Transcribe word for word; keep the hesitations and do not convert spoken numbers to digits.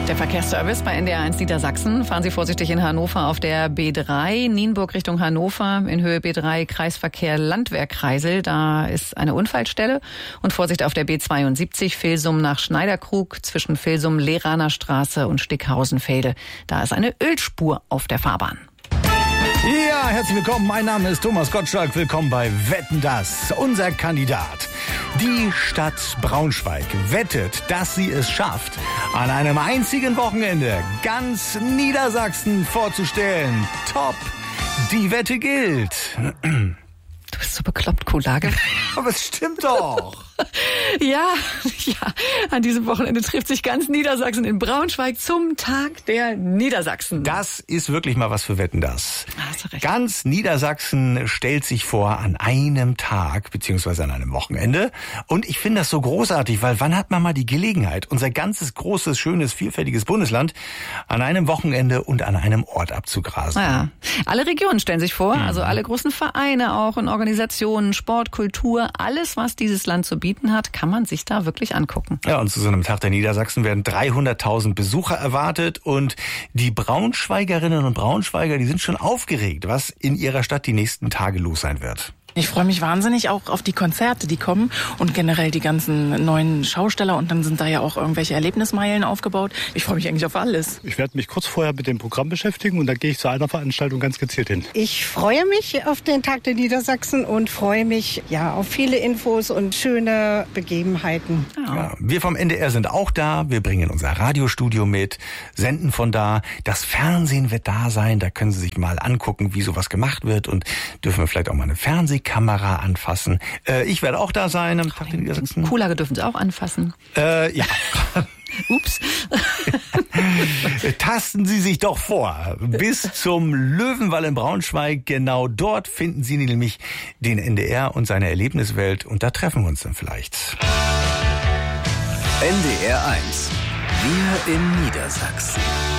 Der Verkehrsservice bei N D R eins Niedersachsen. Fahren Sie vorsichtig in Hannover auf der B drei, Nienburg Richtung Hannover, in Höhe B drei Kreisverkehr Landwehrkreisel. Da ist eine Unfallstelle. Und Vorsicht auf der B zweiundsiebzig, Vilsum nach Schneiderkrug, zwischen Vilsum, Lehraner Straße und Stickhausenfelde. Da ist eine Ölspur auf der Fahrbahn. Ja, herzlich willkommen. Mein Name ist Thomas Gottschalk. Willkommen bei Wetten, dass unser Kandidat. Die Stadt Braunschweig wettet, dass sie es schafft, an einem einzigen Wochenende ganz Niedersachsen vorzustellen. Top! Die Wette gilt. Du bist so bekloppt, Kulage. Aber es stimmt doch. Ja, ja, an diesem Wochenende trifft sich ganz Niedersachsen in Braunschweig zum Tag der Niedersachsen. Das ist wirklich mal was für Wetten, das. Hast du recht. Ganz Niedersachsen stellt sich vor an einem Tag, beziehungsweise an einem Wochenende. Und ich finde das so großartig, weil wann hat man mal die Gelegenheit, unser ganzes großes, schönes, vielfältiges Bundesland an einem Wochenende und an einem Ort abzugrasen? Ja, alle Regionen stellen sich vor, also alle großen Vereine auch und Organisationen, Sport, Kultur, alles, was dieses Land zu bieten hat, kann man sich da wirklich angucken. Ja, und zu so einem Tag der Niedersachsen werden dreihunderttausend Besucher erwartet und die Braunschweigerinnen und Braunschweiger, die sind schon aufgeregt, was in ihrer Stadt die nächsten Tage los sein wird. Ich freue mich wahnsinnig auch auf die Konzerte, die kommen und generell die ganzen neuen Schausteller und dann sind da ja auch irgendwelche Erlebnismeilen aufgebaut. Ich freue mich eigentlich auf alles. Ich werde mich kurz vorher mit dem Programm beschäftigen und dann gehe ich zu einer Veranstaltung ganz gezielt hin. Ich freue mich auf den Tag der Niedersachsen und freue mich ja auf viele Infos und schöne Begebenheiten. Ja. Ja, wir vom N D R sind auch da. Wir bringen unser Radiostudio mit, senden von da. Das Fernsehen wird da sein. Da können Sie sich mal angucken, wie sowas gemacht wird und dürfen wir vielleicht auch mal eine Fernseh Kamera anfassen. Äh, ich werde auch da sein am Tag der Niedersachsen. Kuhlage dürfen Sie auch anfassen. Äh, ja. Ups. Tasten Sie sich doch vor. Bis zum Löwenwall in Braunschweig. Genau dort finden Sie nämlich den N D R und seine Erlebniswelt. Und da treffen wir uns dann vielleicht. N D R eins. Wir in Niedersachsen.